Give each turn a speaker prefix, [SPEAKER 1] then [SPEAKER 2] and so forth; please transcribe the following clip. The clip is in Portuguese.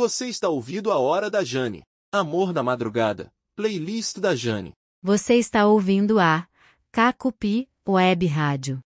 [SPEAKER 1] Você está ouvindo a Hora da Jane. Amor na Madrugada. Playlist da Jane.
[SPEAKER 2] Você está ouvindo a Cacupi Web Rádio.